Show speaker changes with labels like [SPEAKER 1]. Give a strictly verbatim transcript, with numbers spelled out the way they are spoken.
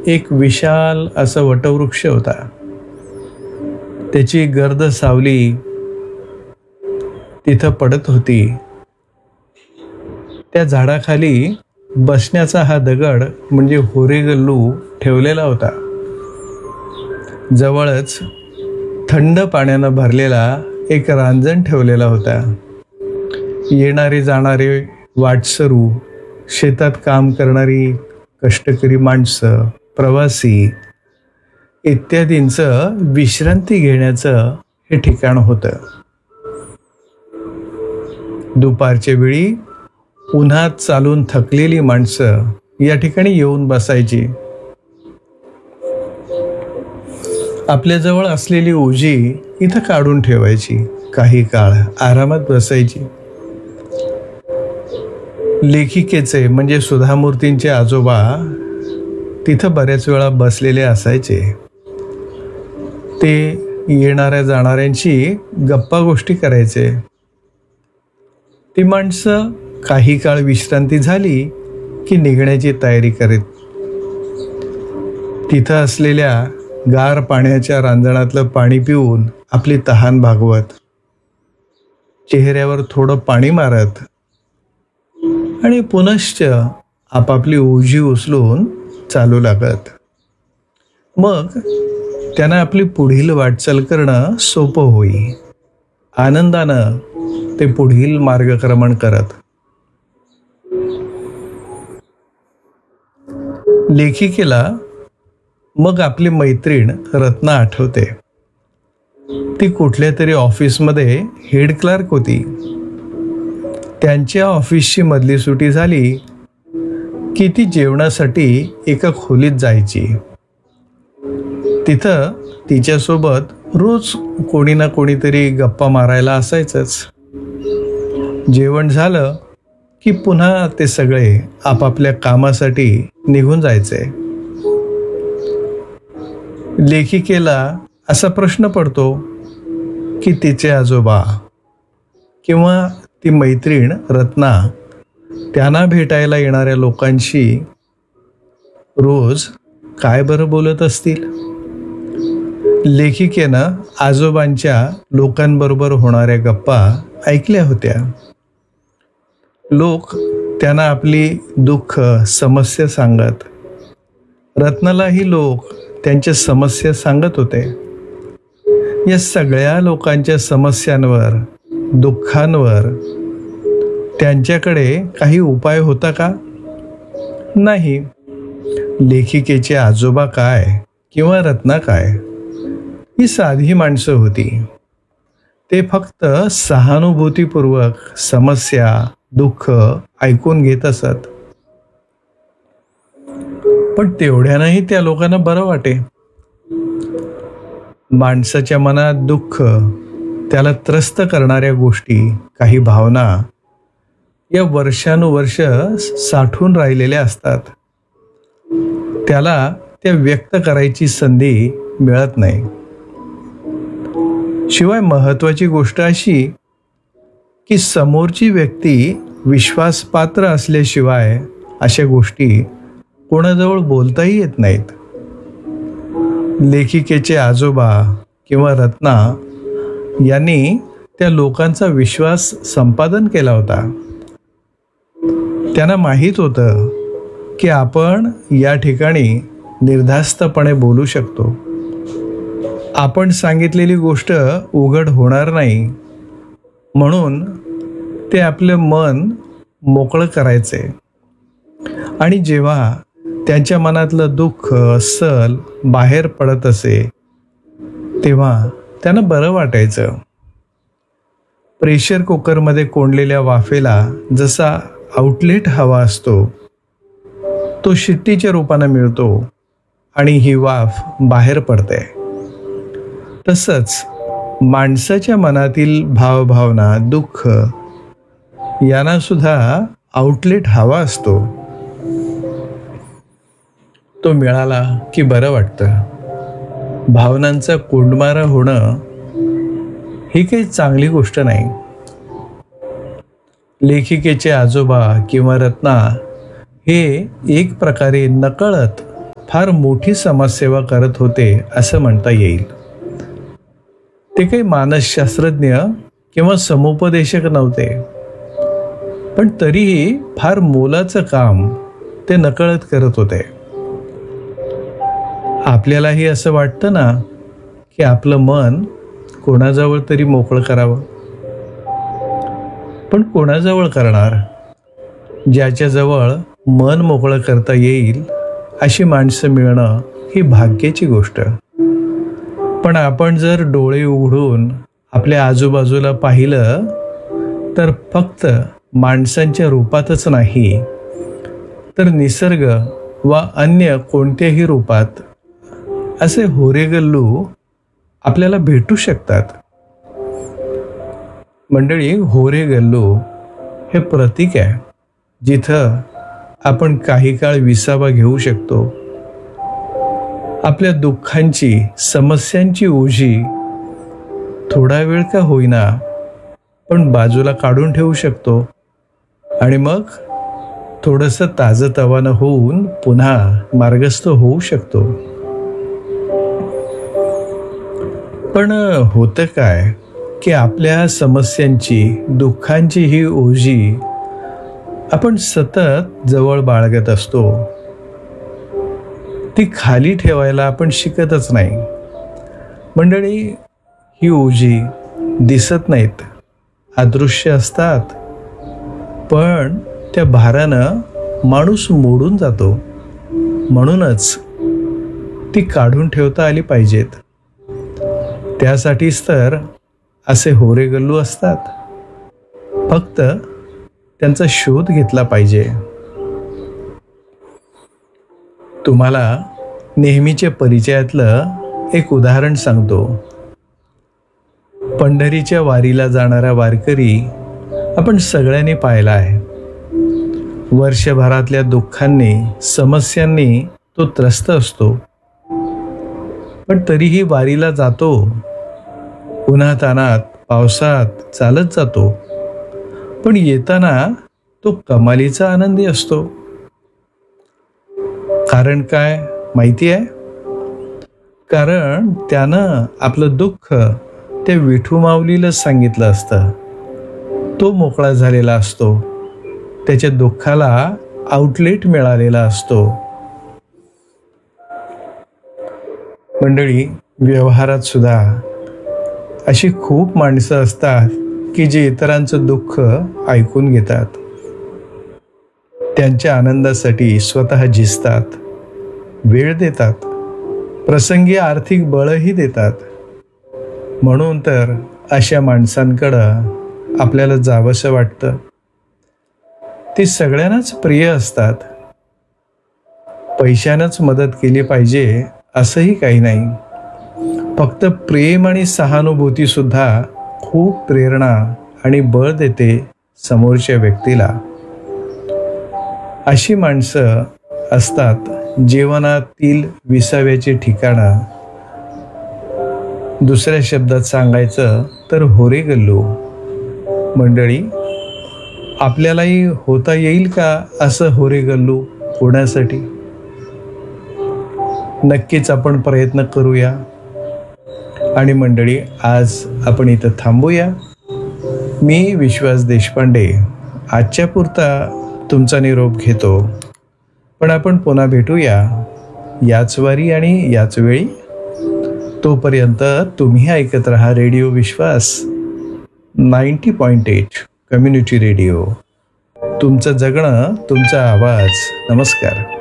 [SPEAKER 1] एक विशाल असा वटवृक्ष होता. त्याची गर्द सावली तिथं पडत होती. त्या झाडाखाली बसण्याचा हा दगड म्हणजे होरीगल्लू ठेवलेला होता. जवळच थंड पाण्यानं भरलेला एक रांजण ठेवलेला होता. येणारे जाणारे वाटसरू, शेतात काम करणारी कष्टकरी माणसं, प्रवासी इत्यादींचं विश्रांती घेण्याचं हे ठिकाण होतं. दुपारच्या वेळी उन्हात चालून थकलेली माणसं या ठिकाणी येऊन बसायची. आपल्याजवळ असलेली ओझी इथं काढून ठेवायची. काही काळ आरामात बसायची. लेखिकेचे म्हणजे सुधामूर्तींचे आजोबा तिथं बऱ्याच वेळा बसलेले असायचे. ते येणाऱ्या जाणाऱ्यांशी गप्पा गोष्टी करायचे. ती माणसं काही काळ विश्रांती झाली की निघण्याची तयारी करीत. तिथं असलेल्या गार पाण्याच्या रांजणातलं पाणी पिऊन आपली तहान भागवत, चेहऱ्यावर थोडं पाणी मारत आणि पुनश्च आपापली ओझी उचलून चालू लागत. मग त्यांना आपली पुढील वाटचाल करणं सोपं होई. आनंदानं ते पुढील मार्गक्रमण करत. लेखिकेला मग आपली मैत्रीण रत्ना आठवते. ती कुठल्या तरी ऑफिसमध्ये हेड क्लार्क होती. त्यांच्या ऑफिसची मधली सुटी झाली की ती जेवणासाठी एका खोलीत जायची. तिथं तिच्यासोबत रोज कोणी ना कोणीतरी गप्पा मारायला असायचंच. जेवण झालं की पुन्हा ते सगळे आपापल्या कामासाठी निघून जायचे. लेखिकेला असा प्रश्न पडतो की तिचे आजोबा किंवा ती मैत्रीण रत्ना त्यांना भेटायला येणाऱ्या लोकांशी रोज काय बरं बोलत असतील. लेखिकेनं आजोबांच्या लोकांबरोबर होणाऱ्या गप्पा ऐकल्या होत्या. लोक त्यांना आपली दुःख समस्या सांगत. रत्नालाही लोक त्यांच्या समस्या सांगत होते. या सगळ्या लोकांच्या समस्यांवर, दुःखांवर त्यांच्याकडे काही उपाय होता का? नाही. लेखिकेचे आजोबा काय किंवा रत्ना काय, ही साधी माणसं होती. ते फक्त सहानुभूतीपूर्वक समस्या, दुःख ऐकून घेत असत. पण तेवढ्यानंही त्या लोकांना बरं वाटे. माणसाच्या मनात दुःख, त्याला त्रस्त करणाऱ्या गोष्टी, काही भावना या वर्षानुवर्ष साठून राहिलेल्या असतात. त्याला त्या व्यक्त करायची संधी मिळत नाही. शिवाय महत्वाची गोष्ट अशी की समोरची व्यक्ती विश्वासपात्र असल्याशिवाय अशा गोष्टी कोणाजवळ बोलताही येत नाहीत. लेखिकेचे आजोबा किंवा रत्ना यांनी त्या लोकांचा विश्वास संपादन केला होता. त्यांना माहीत होतं की आपण या ठिकाणी निर्धास्तपणे बोलू शकतो. आपण सांगितलेली गोष्ट उघड होणार नाही, म्हणून ते आपले मन मोकळं करायचे. आणि जेव्हा त्यांच्या मनातलं दुःख, सल बाहेर पडत असे तेव्हा त्यांना बरं वाटायचं. प्रेशर कुकरमध्ये कोंडलेल्या वाफेला जसा आउटलेट हवा असतो, तो शिट्टीच्या रूपाने मिळतो आणि ही वाफ बाहेर पडते. तसंच माणसाच्या मनातील भावभावना, दुःख यांना सुद्धा आउटलेट हवा असतो. तो मिळाला की बरं वाटतं. भावनांचा कोंडमारा होणं ही काही चांगली गोष्ट नाही. लेखिकेचे आजोबा किंवा रत्ना हे एक प्रकारे नकळत फार मोठी समाजसेवा करत होते असं म्हणता येईल. ते काही मानसशास्त्रज्ञ किंवा समुपदेशक नव्हते, पण तरीही फार मोलाचं काम ते नकळत करत होते. आपल्यालाही असं वाटतं ना की आपलं मन कोणाजवळ तरी मोकळं करावं, पण कोणाजवळ करणार? ज्याच्याजवळ मन मोकळं करता येईल अशी माणसं मिळणं ही भाग्याची गोष्ट. पण आपण जर डोळे उघडून आपल्या आजूबाजूला पाहिलं तर फक्त माणसांच्या रूपातच नाही, तर निसर्ग वा अन्य कोणत्याही रूपात असे होरेगल्लू आपल्याला भेटू शकतात. मंडळी, होरेगल्लू हे प्रतीक आहे जिथं आपण काही काळ विसावा घेऊ शकतो. आपल्या दुःखांची, समस्यांची ओझी थोडा वेळ का होईना पण बाजूला काढून ठेवू शकतो आणि मग थोडंसं ताजंतवानं होऊन पुन्हा मार्गस्थ होऊ शकतो. पण होतं काय की आपल्या समस्यांची, दुःखांची ही ओझी आपण सतत जवळ बाळगत असतो. ती खाली ठेवायला आपण शिकतच नाही. मंडळी, ही ओझी दिसत नाहीत, अदृश्य असतात, पण त्या भारानं माणूस मोडून जातो. म्हणूनच ती काढून ठेवता आली पाहिजेत. त्यासाठीच तर असे होरेगल्लू असतात. फक्त त्यांचा शोध घेतला पाहिजे. तुम्हाला नेहमीच्या परिचयातलं एक उदाहरण सांगतो. पंढरीच्या वारीला जाणारा वारकरी आपण सगळ्यांनी पाहिला आहे. वर्षभरातल्या दुःखांनी, समस्यांनी तो त्रस्त असतो, पण तरीही वारीला जातो. उन्हातानात, पावसात चालत जातो, पण येताना तो कमालीचा आनंदी असतो. कारण काय माहिती आहे? कारण त्यानं आपलं दुःख त्या विठू माऊलीलाच सांगितलं असतं. तो मोकळा झालेला असतो. त्याच्या दुःखाला आउटलेट मिळालेला असतो. मंडळी, व्यवहारात सुद्धा अशी खूप माणसं असतात की जे इतरांचं दुःख ऐकून घेतात, त्यांच्या आनंदासाठी स्वतः झिजतात, वेळ देतात, प्रसंगी आर्थिक बळही देतात. म्हणून तर अशा माणसांकडं आपल्याला जावंसं वाटतं. ती सगळ्यांनाच प्रिय असतात. पैशानंच मदत केली पाहिजे असंही काही नाही. फक्त प्रेम आणि सहानुभूती सुद्धा खूप प्रेरणा आणि बळ देते समोरच्या व्यक्तीला. अशी माणसं असतात जीवनातील विसाव्याची ठिकाणं. दुसऱ्या शब्दात सांगायचं तर होरेगल्लू. मंडळी, आपल्यालाही होता येईल का असं होरेगल्लू होण्यासाठी? नक्कीच आपण प्रयत्न करूया. आणि मंडळी, आज आपण इथं थांबूया. मी विश्वास देशपांडे आजच्या पुरता तुमचा निरोप घेतो. पण आपण पुन्हा भेटूया याच वारी आणि याच वेळी. तोपर्यंत तुम्ही ऐकत रहा रेडिओ विश्वास ninety point eight community radio. तुमचं जगणं, तुमचा आवाज. नमस्कार.